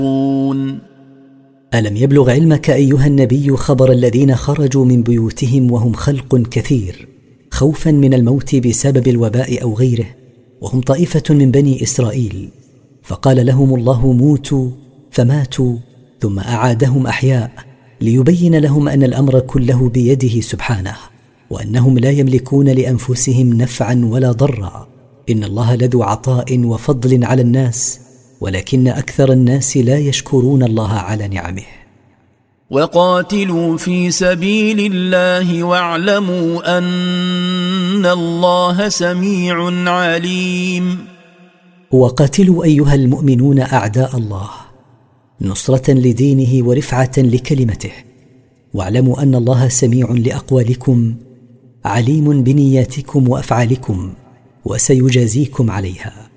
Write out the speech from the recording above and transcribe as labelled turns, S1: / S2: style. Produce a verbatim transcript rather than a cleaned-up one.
S1: ألم يبلغ علمك أيها النبي خبر الذين خرجوا من بيوتهم وهم خلق كثير خوفا من الموت بسبب الوباء أو غيره، وهم طائفة من بني إسرائيل، فقال لهم الله موتوا فماتوا ثم أعادهم أحياء ليبين لهم أن الأمر كله بيده سبحانه، وأنهم لا يملكون لأنفسهم نفعا ولا ضرا، إن الله لذو عطاء وفضل على الناس، ولكن أكثر الناس لا يشكرون الله على نعمه.
S2: وقاتلوا في سبيل الله واعلموا أن الله سميع عليم.
S1: وقاتلوا أيها المؤمنون أعداء الله نصرة لدينه ورفعة لكلمته، واعلموا أن الله سميع لأقوالكم عليم بنياتكم وأفعالكم وسيجازيكم عليها.